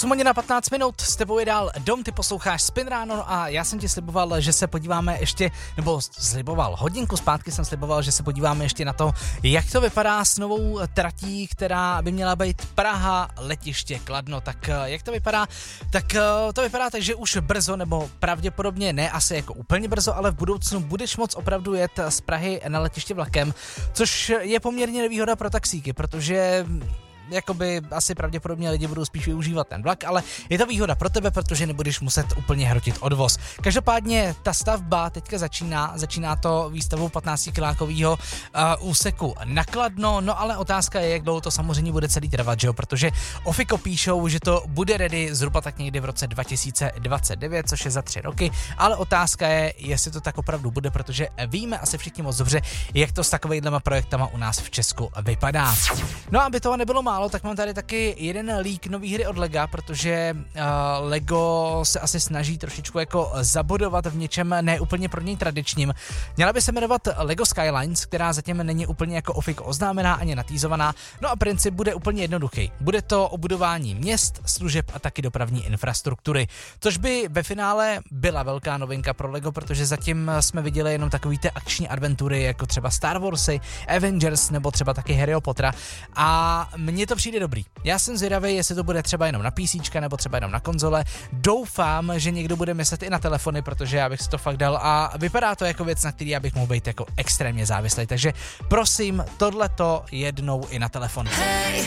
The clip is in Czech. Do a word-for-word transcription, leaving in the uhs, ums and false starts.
osm hodin na patnáct minut, s tebou je dál Dom, ty posloucháš Spin Ráno a já jsem ti sliboval, že se podíváme ještě, nebo sliboval, hodinku zpátky jsem sliboval, že se podíváme ještě na to, jak to vypadá s novou tratí, která by měla být Praha, letiště Kladno. Tak jak to vypadá? Tak to vypadá tak, že už brzo, nebo pravděpodobně ne asi jako úplně brzo, ale v budoucnu budeš moc opravdu jet z Prahy na letiště vlakem, což je poměrně nevýhoda pro taxíky, protože jakoby asi pravděpodobně lidi budou spíš využívat ten vlak, ale je to výhoda pro tebe, protože nebudeš muset úplně hrotit odvoz. Každopádně ta stavba teďka začíná, začíná to výstavou patnáctikilákového uh, úseku na Kladno, no ale otázka je, jak dlouho to samozřejmě bude celý trvat, že jo, protože Ofiko píšou, že to bude ready zhruba tak někdy v roce dva tisíce dvacet devět, což je za tři roky, ale otázka je, jestli to tak opravdu bude, protože víme asi všichni moc dobře, jak to s takovejhlema projektama u nás v Česku vypadá. No a aby toho nebylo málo, tak mám tady taky jeden leak nový hry od Lega, protože uh, Lego se asi snaží trošičku jako zabodovat v něčem neúplně pro něj tradičním. Měla by se jmenovat Lego Skylines, která zatím není úplně jako ofiko oznámená ani natýzovaná, no a princip bude úplně jednoduchý. Bude to o budování měst, služeb a taky dopravní infrastruktury, což by ve finále byla velká novinka pro Lego, protože zatím jsme viděli jenom takový ty akční adventury, jako třeba Star Warsy, Avengers nebo třeba taky Harryho Pottera a mně to přijde dobrý. Já jsem zvědavý, jestli to bude třeba jenom na PCčka nebo třeba jenom na konzole. Doufám, že někdo bude myslet i na telefony, protože já bych si to fakt dal a vypadá to jako věc, na který já bych mohl být jako extrémně závislý. Takže prosím, tohleto jednou i na telefon. Hey.